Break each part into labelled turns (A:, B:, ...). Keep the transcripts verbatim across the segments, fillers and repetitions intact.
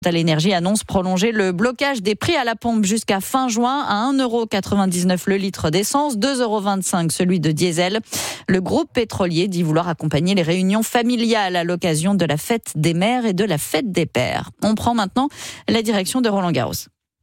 A: L'énergie annonce prolonger le blocage des prix à la pompe jusqu'à fin juin à un euro quatre-vingt-dix-neuf le litre d'essence, deux euros vingt-cinq celui de diesel. Le groupe pétrolier dit vouloir accompagner les réunions familiales à l'occasion de la fête des mères et de la fête des pères. On prend maintenant la direction de Roland Garros.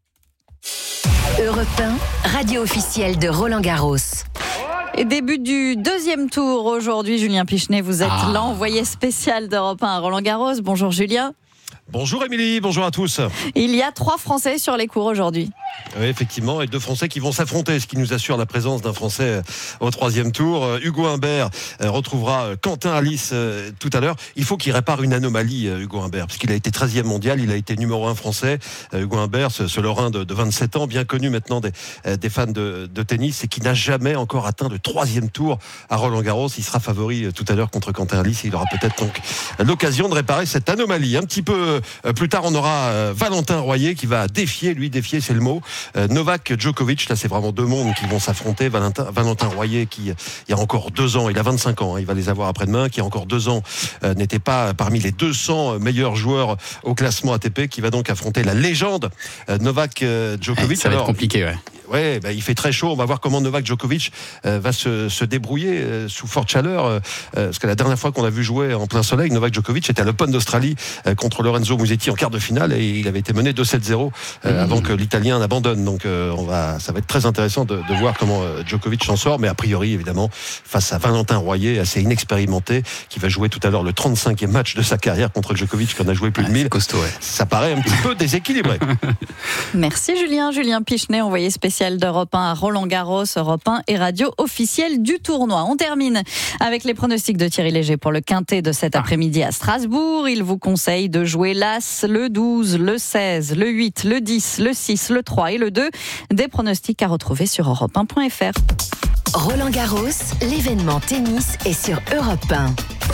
B: Europe un, radio officielle de Roland Garros.
A: Et début du deuxième tour aujourd'hui, Julien Pichenet, vous êtes ah. l'envoyé spécial d'Europe un à Roland Garros. Bonjour Julien.
C: Bonjour Émilie, bonjour à tous.
A: Il y a trois Français sur les cours aujourd'hui.
C: Oui, effectivement, et deux Français qui vont s'affronter, ce qui nous assure la présence d'un Français au troisième tour. Hugo Humbert retrouvera Quentin Alice tout à l'heure. Il faut qu'il répare une anomalie, Hugo Humbert, puisqu'il a été treizième mondial, il a été numéro un français. Hugo Humbert, ce, ce Lorrain de, de vingt-sept ans, bien connu maintenant des, des fans de, de tennis, et qui n'a jamais encore atteint le troisième tour à Roland-Garros. Il sera favori tout à l'heure contre Quentin Alice, et il aura peut-être donc l'occasion de réparer cette anomalie. Un petit peu plus tard, on aura Valentin Royer qui va défier, lui défier, c'est le mot, Novak Djokovic. Là, c'est vraiment deux mondes qui vont s'affronter. Valentin, Valentin Royer, qui il y a encore deux ans, il a vingt-cinq ans, hein, il va les avoir après-demain, qui il y a encore deux ans euh, n'était pas parmi les deux cents meilleurs joueurs au classement A T P, qui va donc affronter la légende euh, Novak euh, Djokovic.
D: Ça va
C: Alors,
D: être compliqué, ouais.
C: Ouais, bah, il fait très chaud. On va voir comment Novak Djokovic euh, va se, se débrouiller euh, sous forte chaleur. Euh, parce que la dernière fois qu'on a vu jouer en plein soleil, Novak Djokovic était à l'Open d'Australie euh, contre Lorenzo Musetti en quart de finale, et il avait été mené deux sept zéro euh, mmh. avant que l'Italien n'abandonne. Donc euh, on va, ça va être très intéressant de, de voir comment euh, Djokovic s'en sort. Mais a priori, évidemment, face à Valentin Royer, assez inexpérimenté, qui va jouer tout à l'heure le trente-cinquième match de sa carrière contre Djokovic, qui en a joué plus de mille.
D: Ouais, costaud, ouais.
C: Ça paraît un petit peu déséquilibré.
A: Merci Julien. Julien Pichenet, envoyé spécial d'Europe un à Roland-Garros. Europe un et radio officielle du tournoi. On termine avec les pronostics de Thierry Léger pour le quintet de cet après-midi à Strasbourg. Il vous conseille de jouer l'As, le douze, le seize, le huit, le dix, le six, le trois et le deux. Des pronostics à retrouver sur europe un point f r.
B: Roland Garros, l'événement tennis est sur Europe un.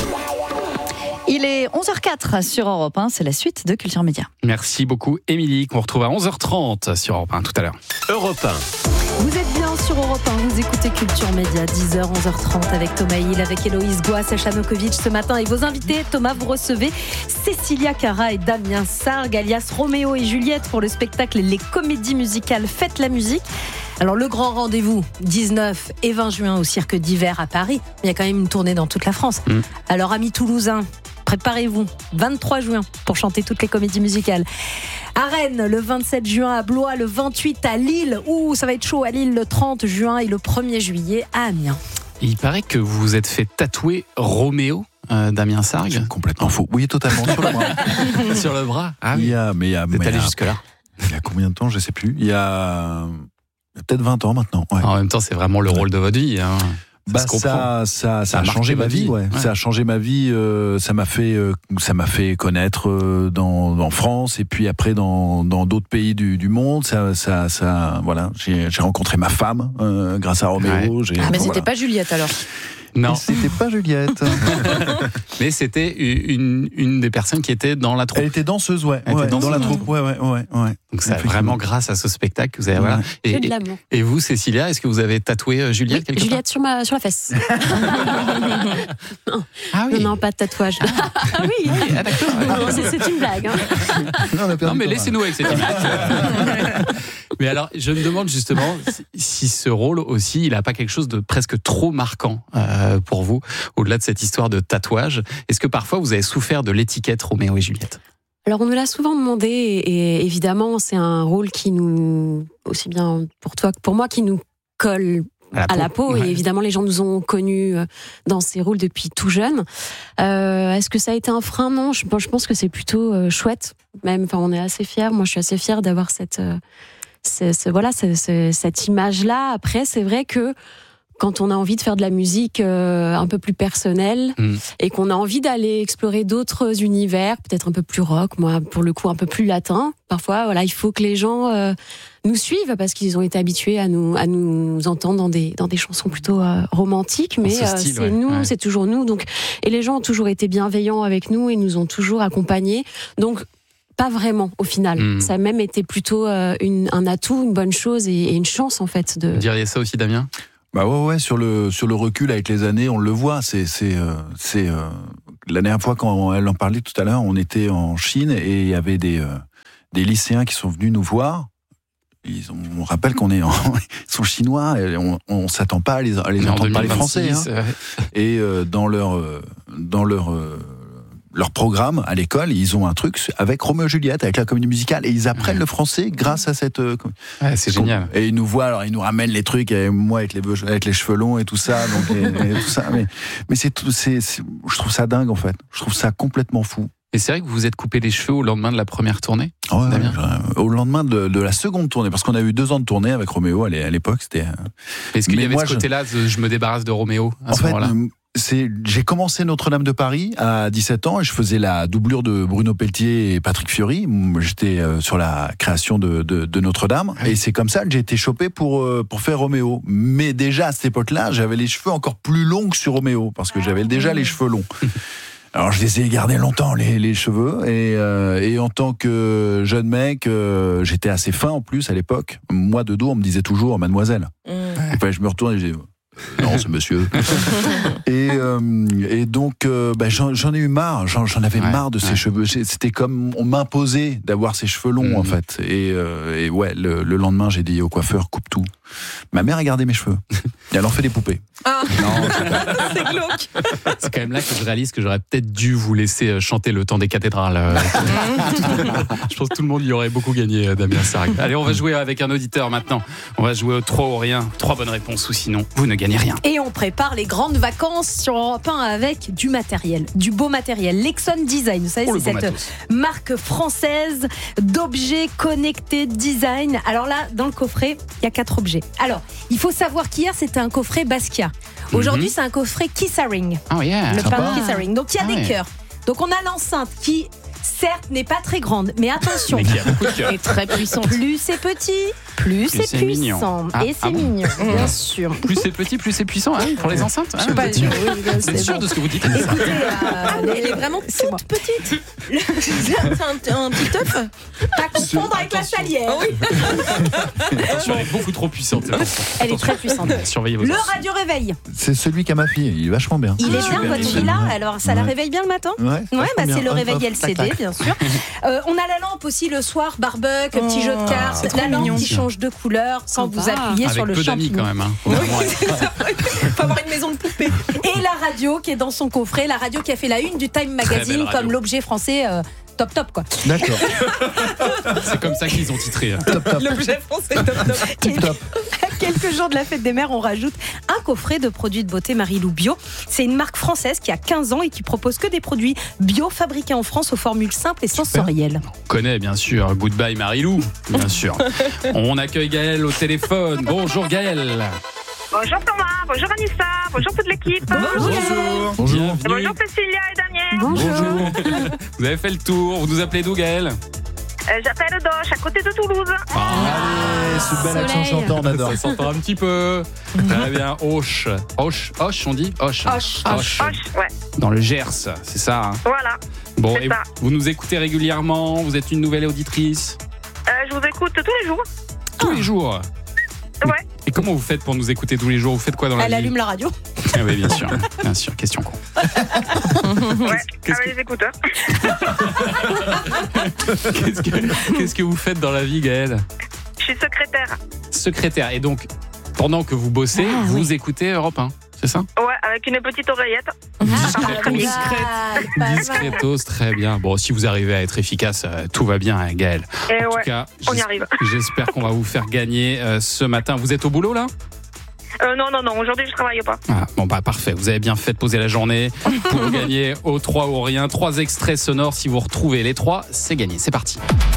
A: Il est onze heures quatre sur Europe un, c'est la suite de Culture Média.
D: Merci beaucoup Émilie, qu'on retrouve à onze heures trente sur Europe un tout à l'heure.
E: Europe un.
F: Vous êtes bien sur Europe un, vous écoutez Culture Média, dix heures, onze heures trente avec Thomas Hill, avec Héloïse Goua, Sacha Nokovic ce matin. Et vos invités, Thomas, vous recevez Cécilia Cara et Damien Sargue, alias Roméo et Juliette, pour le spectacle Les Comédies Musicales Faites la Musique. Alors le grand rendez-vous, dix-neuf et vingt juin au Cirque d'Hiver à Paris. Il y a quand même une tournée dans toute la France. Mmh. Alors amis toulousains, préparez-vous, vingt-trois juin pour chanter toutes les comédies musicales. À Rennes, le vingt-sept juin, à Blois, le vingt-huit à Lille. Ouh, ça va être chaud à Lille, le trente juin et le premier juillet à Amiens.
D: Il paraît que vous vous êtes fait tatouer Roméo, euh, Damien Sargue.
G: C'est complètement faux. Oui, totalement, sur le bras.
D: Sur le bras. Ah oui.
G: Il y a, mais il y a,
D: Vous êtes allé jusque-là.
G: Il y a combien de temps, je ne sais plus. Il y a, il y a peut-être vingt ans maintenant. Ouais.
D: En même temps, c'est vraiment le rôle de votre vie. Hein.
G: Bah ça, ça, ça, ça a changé ma vie, ouais. Ouais. Ça a changé ma vie. Euh, ça m'a fait, euh, ça m'a fait connaître euh, dans, en France et puis après dans, dans d'autres pays du, du monde. Ça, ça, ça, voilà. J'ai, j'ai rencontré ma femme euh, grâce à Roméo.
F: Ouais.
G: J'ai,
F: ah, mais c'était
G: voilà.
F: pas Juliette alors.
D: Non,
G: et c'était pas Juliette.
D: Mais c'était une, une des personnes qui était dans la troupe.
G: Elle était danseuse, ouais.
D: Elle
G: ouais
D: était danseuse,
G: dans la
D: ouais.
G: troupe, ouais, ouais, ouais. ouais.
D: Donc c'est vraiment grâce à ce spectacle que vous avez.
G: Ouais.
D: Voilà. Et,
F: de l'amour.
D: Et vous, Cécilia, est-ce que vous avez tatoué Juliette
F: oui,
D: quelque
F: Juliette
D: part
F: sur ma sur la fesse. non.
D: Ah oui.
F: non, non, pas de tatouage. Ah oui.
D: Ah, d'accord.
F: Non, c'est, c'est une blague. Hein.
G: Non,
D: non mais laissez-nous avec cette image. Mais alors, je me demande justement si ce rôle aussi, il n'a pas quelque chose de presque trop marquant euh, pour vous, au-delà de cette histoire de tatouage. Est-ce que parfois vous avez souffert de l'étiquette Roméo et Juliette ?
F: Alors on nous l'a souvent demandé et, et évidemment c'est un rôle qui nous, aussi bien pour toi que pour moi, qui nous colle à la peau, à la peau ouais. Et évidemment les gens nous ont connus dans ces rôles depuis tout jeune. Euh, est-ce que ça a été un frein ? Non, je, je pense que c'est plutôt euh, chouette. Même, enfin on est assez fiers. Moi je suis assez fière d'avoir cette, euh, c'est, c'est, voilà, c'est, c'est, cette image-là. Après c'est vrai que quand on a envie de faire de la musique euh, un peu plus personnelle mmh. et qu'on a envie d'aller explorer d'autres univers, peut-être un peu plus rock, moi pour le coup un peu plus latin. Parfois, voilà, il faut que les gens euh, nous suivent parce qu'ils ont été habitués à nous à nous entendre dans des dans des chansons plutôt euh, romantiques, mais euh, style, c'est ouais. nous, ouais. c'est toujours nous. Donc et les gens ont toujours été bienveillants avec nous et nous ont toujours accompagnés. Donc pas vraiment au final. Mmh. Ça a même été plutôt euh, une, un atout, une bonne chose et, et une chance en fait. De...
D: Vous diriez ça aussi, Damien ?
G: Bah ouais, ouais, sur le sur le recul avec les années, on le voit. C'est c'est euh, c'est euh, la dernière fois quand elle en parlait tout à l'heure, on était en Chine et il y avait des euh, des lycéens qui sont venus nous voir. Ils ont, on rappelle qu'on est en, ils sont chinois et on, on s'attend pas à les, à les entendre parler français. Hein. Ouais. Et euh, dans leur, euh, dans leur, euh, leur programme à l'école, ils ont un truc avec Roméo et Juliette, avec la comédie musicale, et ils apprennent ouais. le français grâce à cette. Euh,
D: ouais, c'est génial.
G: Et ils nous voient, alors ils nous ramènent les trucs, et moi avec les avec les cheveux longs et tout ça, donc et, et tout ça. Mais, mais c'est, c'est, c'est, je trouve ça dingue en fait. Je trouve ça complètement fou.
D: Et c'est vrai que vous vous êtes coupé les cheveux au lendemain de la première tournée.
G: Ouais, ouais, au lendemain de, de la seconde tournée, parce qu'on a eu deux ans de tournée avec Roméo à l'époque. C'était.
D: Est-ce qu'il y avait ce côté-là, je... je me débarrasse de Roméo à
G: en
D: ce
G: fait,
D: moment-là
G: c'est, j'ai commencé Notre-Dame de Paris à dix-sept ans et je faisais la doublure de Bruno Pelletier et Patrick Fiori. J'étais sur la création de, de, de Notre-Dame oui. et c'est comme ça que j'ai été chopé pour, pour faire Roméo. Mais déjà à cette époque-là, j'avais les cheveux encore plus longs que sur Roméo parce que j'avais déjà les cheveux longs. Alors je les ai gardés longtemps les, les cheveux et, euh, et en tant que jeune mec, euh, j'étais assez fin en plus à l'époque. Moi de dos, on me disait toujours mademoiselle. Mmh. Et puis je me retourne et je dis non, c'est monsieur. et, euh, et donc, euh, bah, j'en, j'en ai eu marre. J'en, j'en avais ouais, marre de ouais. ces cheveux. C'était comme on m'imposait d'avoir ces cheveux longs, mmh. en fait. Et, euh, et ouais, le, le lendemain, j'ai dit au coiffeur, coupe tout. Ma mère a gardé mes cheveux. Et elle en fait des poupées.
A: Ah.
G: Non,
A: c'est glauque.
D: C'est quand même là que je réalise que j'aurais peut-être dû vous laisser chanter Le Temps des cathédrales. Je pense que tout le monde y aurait beaucoup gagné, Damien Sargue. Allez, on va jouer avec un auditeur maintenant. On va jouer au trois ou rien. Trois bonnes réponses ou sinon, vous ne gagnez rien.
A: Et on prépare les grandes vacances sur Europe un avec du matériel, du beau matériel. Lexon Design, vous savez, oh, c'est cette matos. marque française d'objets connectés design. Alors là, dans le coffret, il y a quatre objets. Alors, il faut savoir qu'hier, c'était un coffret Basquiat. Aujourd'hui, mm-hmm. c'est un coffret Kissaring.
D: Oh yeah.
A: Le
D: Sympa.
A: pain Kissaring. Donc, il y a ah, des ouais. cœurs. Donc, on a l'enceinte qui, certes, n'est pas très grande, mais attention,
D: mais qui a beaucoup de cœurs.
A: est très puissante. Plus c'est petit, plus, plus c'est, c'est puissant. Ah, et c'est ah bon mignon, bien sûr.
D: Plus c'est petit, plus c'est puissant, hein, pour les enceintes.
A: Je suis hein, pas sûre. Oui,
D: vous êtes sûr bon. de ce que vous dites?
A: Écoutez, euh, elle est vraiment toute moi. petite. C'est un, un petit œuf. Pas confondre avec la salière. Oh, oui.
D: Attention, elle est beaucoup trop puissante.
A: Elle est très puissante.
D: Surveillez vos
A: Le radio réveil.
G: C'est celui qu'a ma fille. Il est vachement bien.
A: Il est bien, votre fille là. Alors, ça ouais. la réveille bien le matin.
G: Ouais.
A: Ouais, bah c'est le réveil L C D, bien sûr. Euh, on a la lampe aussi le soir, barbecue, petit jeu de cartes, la lampe qui change de couleur quand vous appuyez
D: avec
A: sur le
D: peu
A: champignon.
D: Quand même, hein.
A: Oui, il faut avoir une maison de poupée. Et la radio qui est dans son coffret, la radio qui a fait la une du Time Magazine comme l'objet français. Euh, Top top quoi.
G: D'accord.
D: C'est comme ça qu'ils ont titré. Hein.
G: Top top.
A: L'objet français top top.
G: Tip top.
A: À quelques jours de la fête des mères, on rajoute un coffret de produits de beauté Marilou Bio. C'est une marque française qui a quinze ans et qui propose que des produits bio fabriqués en France aux formules simples et sensorielles.
D: On connaît bien sûr. Goodbye Marilou, bien sûr. On accueille Gaëlle au téléphone. Bonjour Gaëlle.
E: Bonjour Thomas, bonjour Anissa, bonjour toute l'équipe.
A: Bonjour.
G: Bonjour. Bonjour.
E: Bonjour Cécilia et Daniel.
A: Bonjour.
D: Bonjour. Vous avez fait le tour. Vous nous appelez d'où Gaëlle?
E: euh, J'appelle Doche, à côté de Toulouse.
G: Ah, allez, ce bel accent chantant, on adore.
D: Ça s'entend un petit peu. Très bien. Auch. Auch. Auch, on dit Auch.
E: Auch. Auch. Auch, ouais.
D: Dans le Gers, c'est ça. Hein.
E: Voilà.
D: Bon,
E: et
D: ça. Vous nous écoutez régulièrement? Vous êtes une nouvelle auditrice?
E: euh, Je vous écoute tous les jours.
D: Tous ah. les jours?
E: Ouais.
D: Et comment vous faites pour nous écouter tous les jours? Vous faites quoi dans la
A: Elle
D: vie?
A: allume la radio.
D: Ah oui, bien sûr. Bien sûr. Question con.
E: Ouais,
D: qu'est-ce
E: avec
D: que...
E: les écouteurs.
D: qu'est-ce, que... qu'est-ce que vous faites dans la vie, Gaëlle?
E: Je suis secrétaire.
D: Secrétaire. Et donc, pendant que vous bossez, ah, vous oui. écoutez Europe un, c'est ça?
E: Ouais, avec une petite oreillette.
D: Discrète. Discrète. Discretos, très bien. Bon, si vous arrivez à être efficace, euh, tout va bien, hein, Gaëlle.
E: Et
D: en
E: ouais,
D: tout cas,
E: on y arrive.
D: J'espère qu'on va vous faire gagner euh, ce matin. Vous êtes au boulot, là?
E: Euh, non, non, non, aujourd'hui je travaille pas.
D: Ah, bon, bah parfait, vous avez bien fait de poser la journée pour gagner au trois ou rien. Trois extraits sonores, si vous retrouvez les trois, c'est gagné, c'est parti.